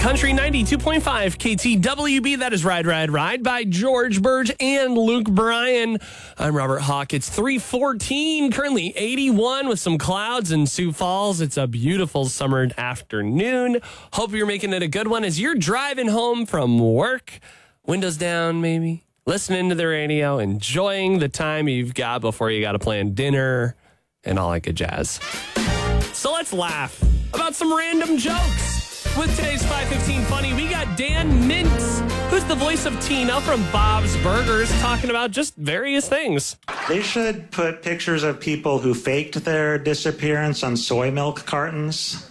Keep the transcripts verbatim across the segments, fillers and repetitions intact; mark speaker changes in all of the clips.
Speaker 1: Country ninety-two point five K T W B. That is Ride, Ride, Ride by George Burge and Luke Bryan. I'm Robert Hawk. It's three fourteen, currently eighty-one with some clouds in Sioux Falls. It's a beautiful summer afternoon. Hope you're making it a good one as you're driving home from work. Windows down, maybe. Listening to the radio, enjoying the time you've got before you got to plan dinner and all that good jazz. So let's laugh about some random jokes. With today's five fifteen Funny, we got Dan Mintz, who's the voice of Tina from Bob's Burgers, talking about just various things.
Speaker 2: They should put pictures of people who faked their disappearance on soy milk cartons.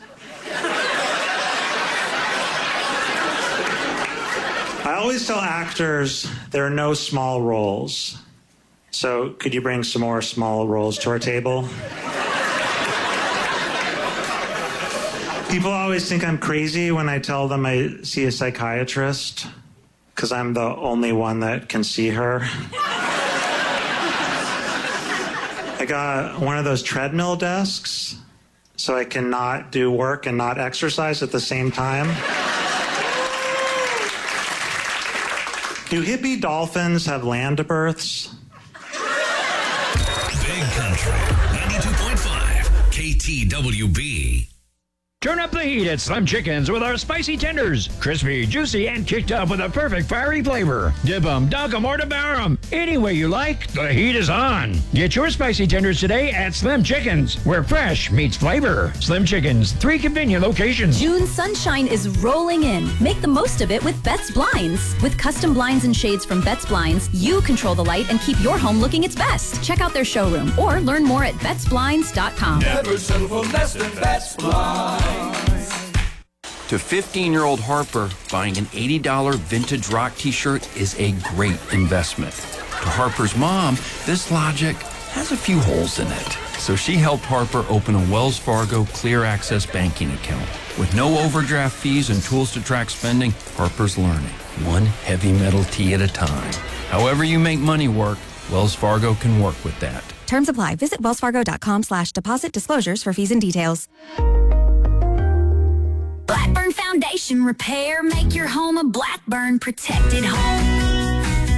Speaker 2: I always tell actors there are no small roles. So could you bring some more small roles to our table? People always think I'm crazy when I tell them I see a psychiatrist, because I'm the only one that can see her. I got one of those treadmill desks, so I can not do work and not exercise at the same time. Do hippie dolphins have land births?
Speaker 3: Big Country ninety-two point five K T W B.
Speaker 4: Turn up the heat at Slim Chickens with our spicy tenders. Crispy, juicy, and kicked up with a perfect fiery flavor. Dip them, dunk them, or devour them. Any way you like, the heat is on. Get your spicy tenders today at Slim Chickens, where fresh meets flavor. Slim Chickens, three convenient locations.
Speaker 5: June sunshine is rolling in. Make the most of it with Betts Blinds. With custom blinds and shades from Betts Blinds, you control the light and keep your home looking its best. Check out their showroom or learn more at Betts Blinds dot com.
Speaker 6: Never settle for less than Betts Blinds.
Speaker 7: To fifteen-year-old Harper, buying an eighty dollars vintage rock t-shirt is a great investment. To Harper's mom, this logic has a few holes in it. So she helped Harper open a Wells Fargo Clear Access banking account. With no overdraft fees and tools to track spending, Harper's learning, one heavy metal tee at a time. However you make money work, Wells Fargo can work with that.
Speaker 8: Terms apply. Visit wellsfargo.com slash deposit disclosures for fees and details.
Speaker 9: Blackburn Foundation Repair. Make your home a Blackburn protected home.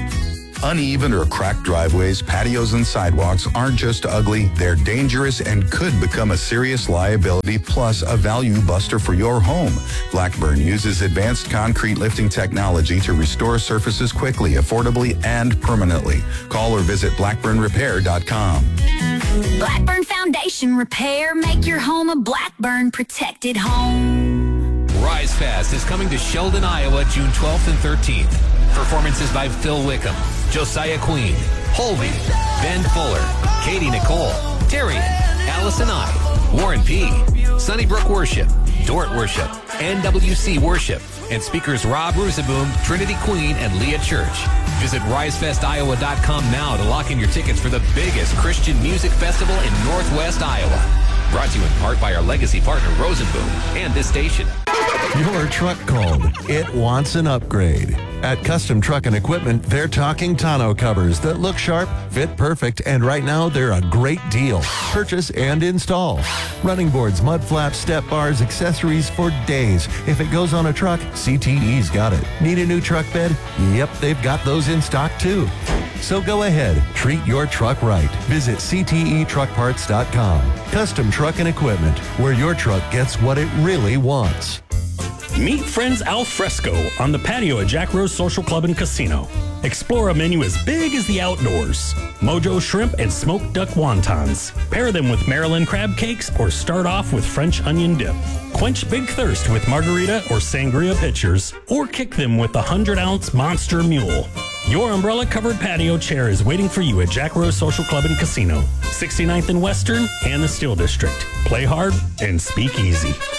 Speaker 10: Uneven or cracked driveways, patios, and sidewalks aren't just ugly, they're dangerous and could become a serious liability plus a value buster for your home. Blackburn uses advanced concrete lifting technology to restore surfaces quickly, affordably, and permanently. Call or visit blackburn repair dot com.
Speaker 9: Blackburn Foundation Repair. Make your home a Blackburn protected home.
Speaker 11: Rise Fest is coming to Sheldon, Iowa, June twelfth and thirteenth. Performances by Phil Wickham, Josiah Queen, Holby, Ben Fuller, Katie Nicole, Terrian, Allison I, Warren P., Sunnybrook Worship, Dort Worship, N W C Worship, and speakers Rob Rusaboom, Trinity Queen, and Leah Church. Visit rise fest iowa dot com now to lock in your tickets for the biggest Christian music festival in Northwest Iowa. Brought to you in part by our legacy partner, Rosenboom, and this station.
Speaker 12: Your truck called. It wants an upgrade. At Custom Truck and Equipment, they're talking tonneau covers that look sharp, fit perfect, and right now they're a great deal. Purchase and install. Running boards, mud flaps, step bars, accessories for days. If it goes on a truck, C T E's got it. Need a new truck bed? Yep, they've got those in stock too. So go ahead, treat your truck right. Visit C T E truck parts dot com. Custom Truck and Equipment, where your truck gets what it really wants.
Speaker 13: Meet Friends Al Fresco on the patio at Jack Rose Social Club and Casino. Explore a menu as big as the outdoors. Mojo shrimp and smoked duck wontons. Pair them with Maryland crab cakes or start off with French onion dip. Quench big thirst with margarita or sangria pitchers, or kick them with the one hundred ounce Monster Mule. Your umbrella-covered patio chair is waiting for you at Jack Rose Social Club and Casino, sixty-ninth and Western and the Steel District. Play hard and speak easy.